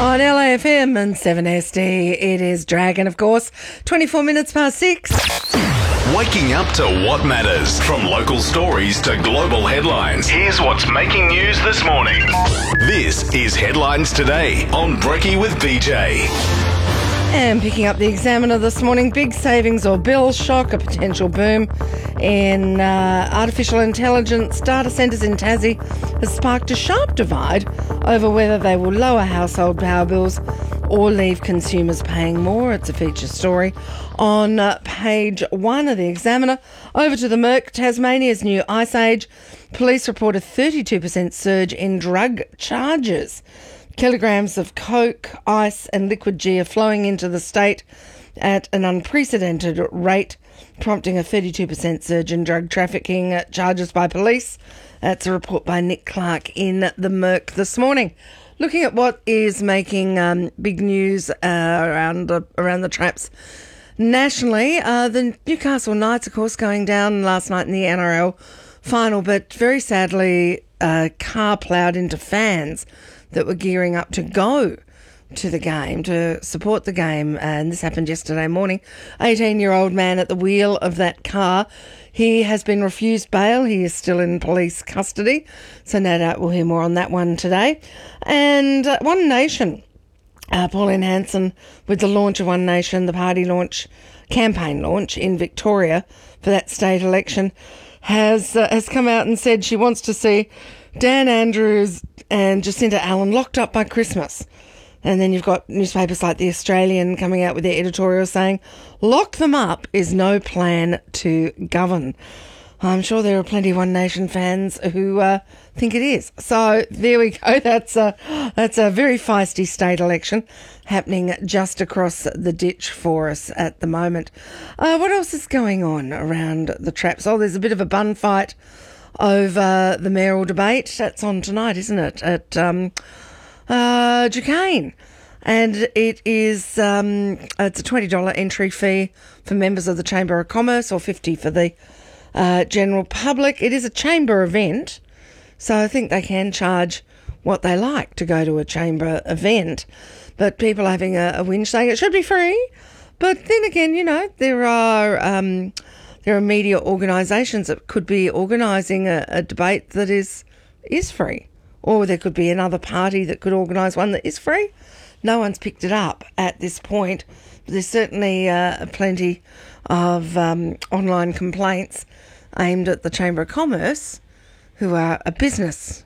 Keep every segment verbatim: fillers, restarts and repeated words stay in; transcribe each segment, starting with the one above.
On L A F M and seven S D, it is Dragon, of course. twenty-four minutes past six. Waking up to what matters. From local stories to global headlines. Here's what's making news this morning. This is Headlines Today on Brekkie with B J. And picking up the Examiner this morning, big savings or bill shock, a potential boom in uh, artificial intelligence data centres in Tassie has sparked a sharp divide over whether they will lower household power bills or leave consumers paying more. It's a feature story on uh, page one of the Examiner. Over to the Merc, Tasmania's new ice age. Police report a thirty-two percent surge in drug charges. Kilograms of coke, ice and liquid G are flowing into the state at an unprecedented rate, prompting a thirty-two percent surge in drug trafficking charges by police. That's a report by Nick Clark in the Merc this morning. Looking at what is making um, big news uh, around, the, around the traps nationally, uh, the Newcastle Knights, of course, going down last night in the N R L final, but very sadly, a car ploughed into fans that were gearing up to go to the game, to support the game, and this happened yesterday morning. eighteen-year-old man at the wheel of that car. He has been refused bail. He is still in police custody, so no doubt we'll hear more on that one today. And uh, One Nation, uh, Pauline Hanson, with the launch of One Nation, the party launch, campaign launch in Victoria for that state election, has uh, has come out and said she wants to see Dan Andrews and Jacinta Allen locked up by Christmas. And then you've got newspapers like The Australian coming out with their editorial saying, lock them up is no plan to govern. I'm sure there are plenty of One Nation fans who uh, think it is. So there we go. That's a, that's a very feisty state election happening just across the ditch for us at the moment. Uh, what else is going on around the traps? Oh, there's a bit of a bun fight over the mayoral debate. That's on tonight, isn't it, at um, uh, Duquesne. And it is um, it's a twenty dollars entry fee for members of the Chamber of Commerce or fifty dollars for the uh, general public. It is a chamber event, so I think they can charge what they like to go to a chamber event. But people are having a, a whinge saying it should be free. But then again, you know, there are... Um, There are media organisations that could be organising a, a debate that is is free. Or there could be another party that could organise one that is free. No one's picked it up at this point. But there's certainly uh, plenty of um, online complaints aimed at the Chamber of Commerce, who are a business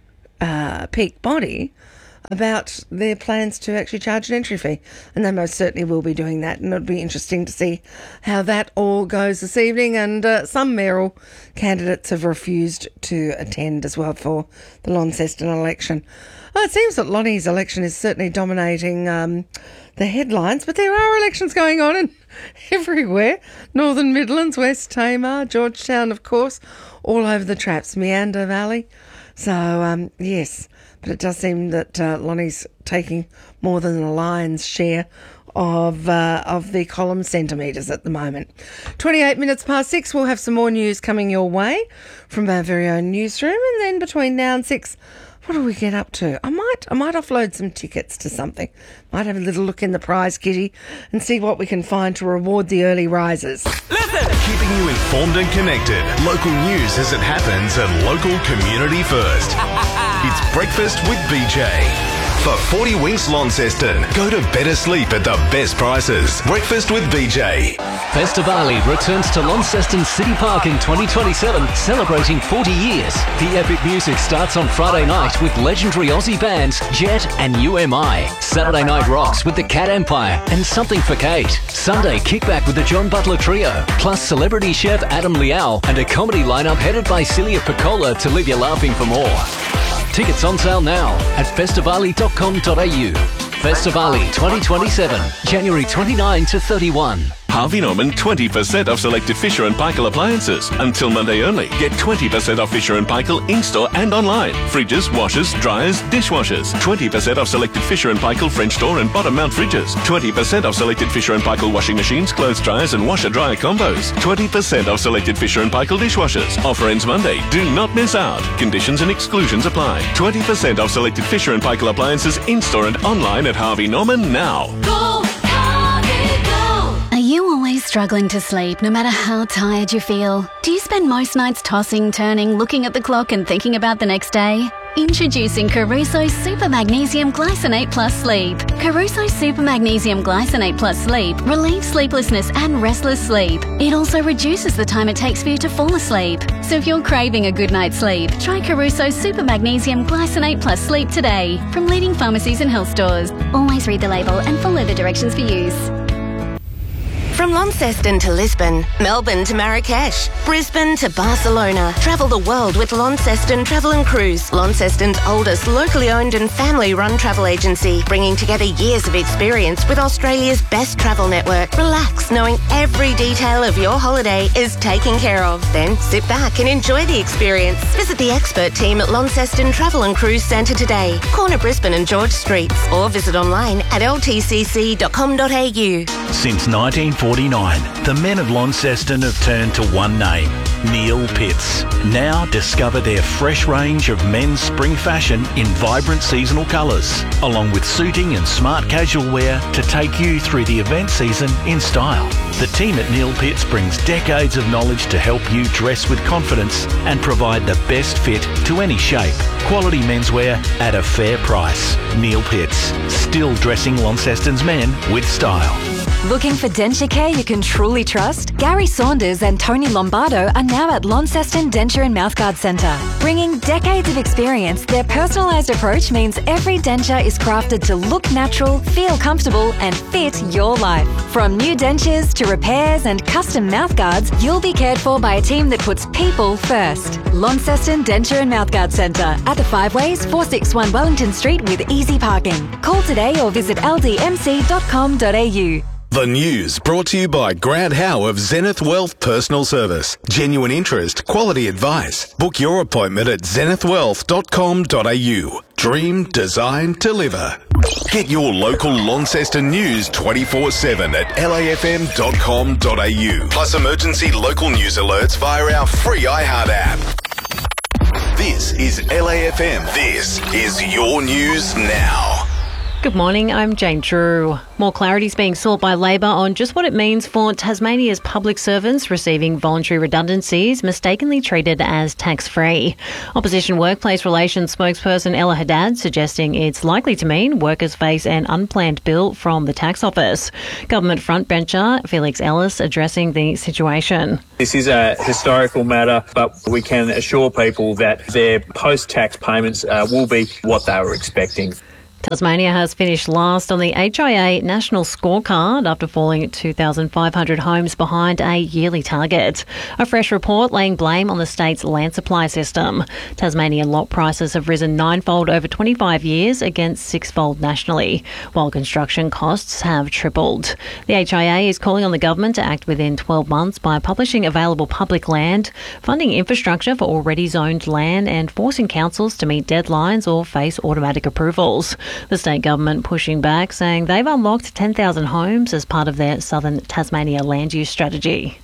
uh, peak body, about their plans to actually charge an entry fee. And they most certainly will be doing that. And it'll be interesting to see how that all goes this evening. And uh, some mayoral candidates have refused to attend as well for the Launceston election. Well, it seems that Lonnie's election is certainly dominating um, the headlines, but there are elections going on in everywhere. Northern Midlands, West Tamar, Georgetown, of course, all over the traps, Meander Valley. So, um, yes, but it does seem that uh, Lonnie's taking more than the lion's share of uh, of the column centimetres at the moment. twenty-eight minutes past six, we'll have some more news coming your way from our very own newsroom. And then between now and six, what do we get up to? I might I might offload some tickets to something. Might have a little look in the prize kitty and see what we can find to reward the early risers. Listen! Keeping you informed and connected. Local news as it happens and local community first. It's Breakfast with B J. For forty Winks Launceston, go to better sleep at the best prices. Breakfast with B J. Festivali returns to Launceston City Park in twenty twenty-seven, celebrating forty years. The epic music starts on Friday night with legendary Aussie bands Jet and U M I. Saturday night rocks with the Cat Empire and Something for Kate. Sunday kickback with the John Butler Trio, plus celebrity chef Adam Liao and a comedy lineup headed by Celia Piccola to leave you laughing for more. Tickets on sale now at festivali dot com dot a u. Festivali twenty twenty-seven, January twenty-ninth to thirty-first. Harvey Norman twenty percent off selected Fisher and Paykel appliances. Until Monday only. Get twenty percent off Fisher and Paykel in-store and online. Fridges, washers, dryers, dishwashers. twenty percent off selected Fisher and Paykel French door and bottom mount fridges. twenty percent off selected Fisher and Paykel washing machines, clothes dryers and washer-dryer combos. twenty percent off selected Fisher and Paykel dishwashers. Offer ends Monday. Do not miss out. Conditions and exclusions apply. twenty percent off selected Fisher and Paykel appliances in-store and online at Harvey Norman now. Go, Harvey, go! Are you always struggling to sleep no matter how tired you feel? Do you spend most nights tossing, turning, looking at the clock and thinking about the next day? Introducing Caruso Super Magnesium Glycinate Plus Sleep. Caruso Super Magnesium Glycinate Plus Sleep relieves sleeplessness and restless sleep. It also reduces the time it takes for you to fall asleep. So if you're craving a good night's sleep, try Caruso Super Magnesium Glycinate Plus Sleep today from leading pharmacies and health stores. Always read the label and follow the directions for use. From Launceston to Lisbon, Melbourne to Marrakesh, Brisbane to Barcelona. Travel the world with Launceston Travel and Cruise. Launceston's oldest locally owned and family-run travel agency, bringing together years of experience with Australia's best travel network. Relax, knowing every detail of your holiday is taken care of. Then sit back and enjoy the experience. Visit the expert team at Launceston Travel and Cruise Centre today, corner Brisbane and George Streets, or visit online at l t c c dot com dot a u. Since nineteen forty-nine, the men of Launceston have turned to one name, Neil Pitts. Now discover their fresh range of men's spring fashion in vibrant seasonal colours, along with suiting and smart casual wear to take you through the event season in style. The team at Neil Pitts brings decades of knowledge to help you dress with confidence and provide the best fit to any shape. Quality menswear at a fair price. Neil Pitts, still dressing Launceston's men with style. Looking for denture care you can truly trust? Gary Saunders and Tony Lombardo are now at Launceston Denture and Mouthguard Centre. Bringing decades of experience, their personalised approach means every denture is crafted to look natural, feel comfortable and fit your life. From new dentures to repairs and custom mouthguards, you'll be cared for by a team that puts people first. Launceston Denture and Mouthguard Centre at the Five Ways, four sixty-one Wellington Street with easy parking. Call today or visit l d m c dot com dot a u. The news brought to you by Grant Howe of Zenith Wealth Personal Service. Genuine interest, quality advice. Book your appointment at zenith wealth dot com dot a u. Dream, design, deliver. Get your local Launceston news twenty-four seven at l a f m dot com dot a u. Plus emergency local news alerts via our free iHeart app. This is L A F M. This is your news now. Good morning, I'm Jane Drew. More clarity is being sought by Labor on just what it means for Tasmania's public servants receiving voluntary redundancies mistakenly treated as tax-free. Opposition Workplace Relations spokesperson Ella Haddad suggesting it's likely to mean workers face an unplanned bill from the tax office. Government frontbencher Felix Ellis addressing the situation. This is a historical matter, but we can assure people that their post-tax payments uh, will be what they were expecting. Tasmania has finished last on the H I A National Scorecard after falling two thousand five hundred homes behind a yearly target. A fresh report laying blame on the state's land supply system. Tasmanian lot prices have risen ninefold over twenty-five years against sixfold nationally, while construction costs have tripled. The H I A is calling on the government to act within twelve months by publishing available public land, funding infrastructure for already zoned land and forcing councils to meet deadlines or face automatic approvals. The state government pushing back, saying they've unlocked ten thousand homes as part of their Southern Tasmania land use strategy.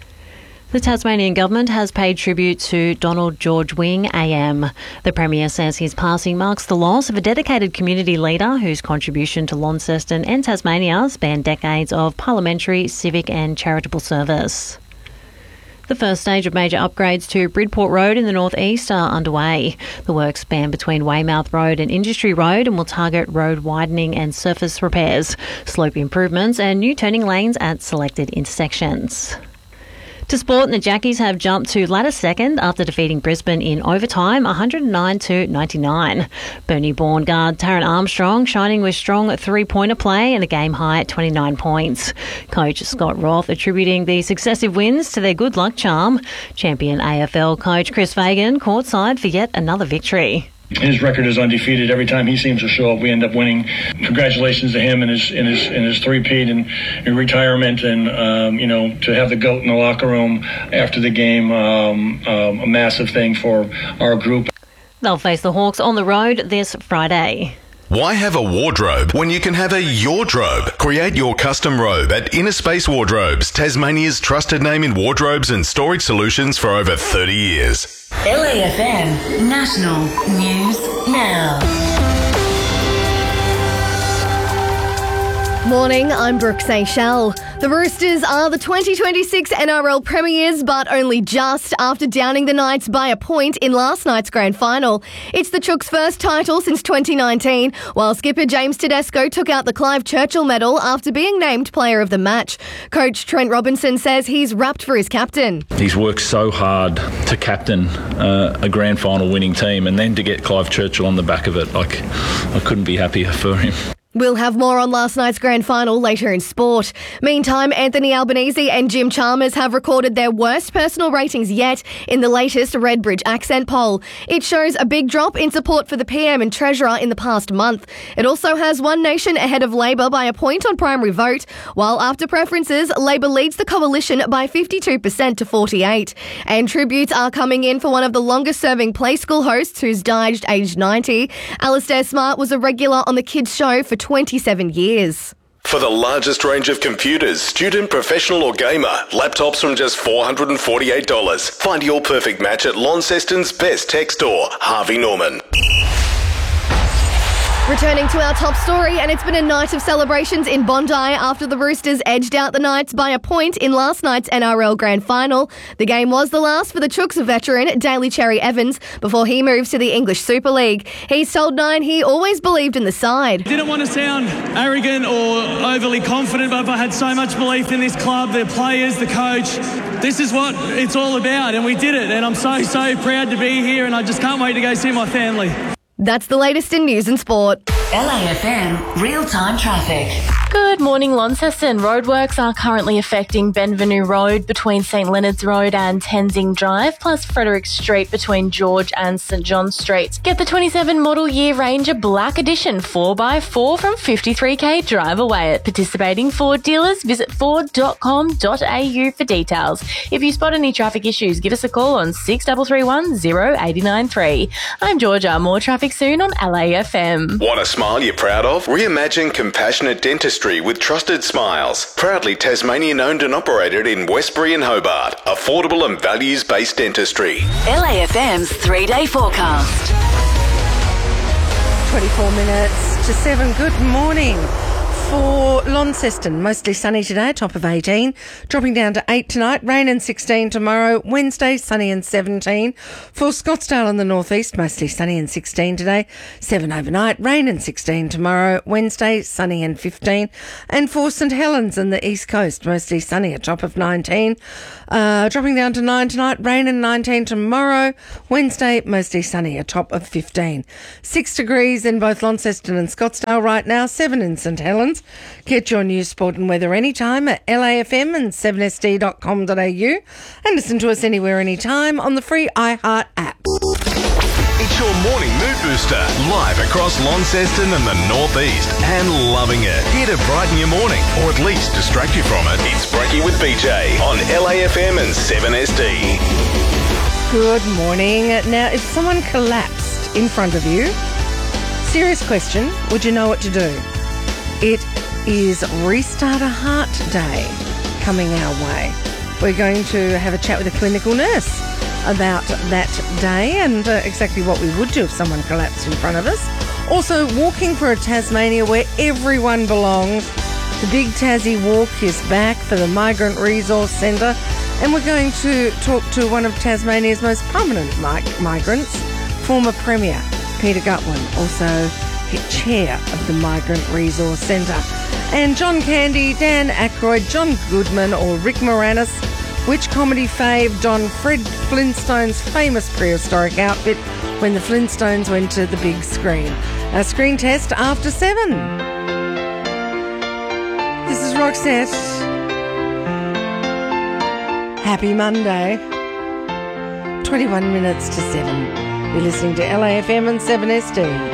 The Tasmanian government has paid tribute to Donald George Wing A M. The Premier says his passing marks the loss of a dedicated community leader whose contribution to Launceston and Tasmania spanned decades of parliamentary, civic and charitable service. The first stage of major upgrades to Bridport Road in the northeast are underway. The works span between Weymouth Road and Industry Road and will target road widening and surface repairs, slope improvements and new turning lanes at selected intersections. To sport, the Jackies have jumped to ladder second after defeating Brisbane in overtime one hundred nine to ninety-nine. Burnie-born guard Taran Armstrong shining with strong three-pointer play and a game-high at twenty-nine points. Coach Scott Roth attributing the successive wins to their good luck charm. Champion A F L coach Chris Fagan courtside for yet another victory. his record is undefeated. Every time he seems to show up, we end up winning. Congratulations to him in his in his in his three-peat and, and retirement, and um, you know, to have the GOAT in the locker room after the game, um, um, a massive thing for our group. They'll face the Hawks on the road this Friday. Why have a wardrobe when you can have a yordrobe? Create your custom robe at Inner Space Wardrobes, Tasmania's trusted name in wardrobes and storage solutions for over thirty years. L A F M National News Now. Morning, I'm Brooke Seychelles. The Roosters are the twenty twenty-six N R L premiers, but only just after downing the Knights by a point in last night's grand final. It's the Chooks' first title since twenty nineteen, while skipper James Tedesco took out the Clive Churchill medal after being named player of the match. Coach Trent Robinson says he's rapt for his captain. He's worked so hard to captain uh, a grand final winning team, and then to get Clive Churchill on the back of it. Like, I couldn't be happier for him. We'll have more on last night's grand final later in sport. Meantime, Anthony Albanese and Jim Chalmers have recorded their worst personal ratings yet in the latest Redbridge Accent poll. It shows a big drop in support for the P M and Treasurer in the past month. It also has One Nation ahead of Labor by a point on primary vote, while after preferences, Labor leads the coalition by fifty-two percent to forty-eight. And tributes are coming in for one of the longest-serving Play School hosts who's died aged ninety. Alistair Smart was a regular on the kids' show for twenty-seven years. For the largest range of computers, student, professional or gamer, laptops from just four hundred forty-eight dollars. Find your perfect match at Launceston's best tech store, Harvey Norman. Returning to our top story, and it's been a night of celebrations in Bondi after the Roosters edged out the Knights by a point in last night's N R L Grand Final. The game was the last for the Chooks veteran Daly Cherry Evans before he moves to the English Super League. He's told Nine he always believed in the side. Didn't want to sound arrogant or overly confident, but I had so much belief in this club, their players, the coach. This is what it's all about, and we did it, and I'm so, so proud to be here, and I just can't wait to go see my family. That's the latest in news and sport. L A F M real-time traffic. Good morning, Launceston. Roadworks are currently affecting Benvenue Road between St Leonard's Road and Tenzing Drive, plus Frederick Street between George and St John Streets. Get the twenty-seven model year Ranger Black Edition four by four from fifty-three k drive away at participating Ford dealers. Visit ford dot com dot a u for details. If you spot any traffic issues, give us a call on six three three one, zero eight nine three. I'm Georgia. More traffic soon on L A F M. Want a smile you're proud of? Reimagine compassionate dentistry with Trusted Smiles. Proudly Tasmanian owned and operated in Westbury and Hobart. Affordable and values-based dentistry. L A F M's three-day forecast. twenty-four minutes to seven. Good morning. For Launceston, mostly sunny today, top of eighteen. Dropping down to eight tonight, rain and sixteen tomorrow. Wednesday, sunny and seventeen. For Scottsdale in the northeast, mostly sunny and sixteen today. seven overnight, rain and sixteen tomorrow. Wednesday, sunny and fifteen. And for St Helens in the east coast, mostly sunny, a top of nineteen. Uh, dropping down to nine tonight, rain and nineteen tomorrow. Wednesday, mostly sunny, a top of fifteen. Six degrees in both Launceston and Scottsdale right now, seven in St Helens. Get your news, sport and weather anytime at L A F M and seven S D dot com dot a u and listen to us anywhere, anytime on the free iHeart app. It's your morning mood booster, live across Launceston and the northeast, and loving it. Here to brighten your morning, or at least distract you from it. It's Brekkie with B J on L A F M and seven S D. Good morning. Now, if someone collapsed in front of you, serious question, would you know what to do? It is Restart a Heart Day coming our way. We're going to have a chat with a clinical nurse about that day and uh, exactly what we would do if someone collapsed in front of us. Also, walking for a Tasmania where everyone belongs. The Big Tassie Walk is back for the Migrant Resource Centre, and we're going to talk to one of Tasmania's most prominent mig- migrants, former Premier Peter Gutwein, also chair of the Migrant Resource Centre. And John Candy, Dan Aykroyd, John Goodman or Rick Moranis, which comedy fave donned Fred Flintstone's famous prehistoric outfit when the Flintstones went to the big screen? A screen test after seven. This is Roxette. Happy Monday. twenty-one minutes to seven. You're listening to L A F M and seven S D.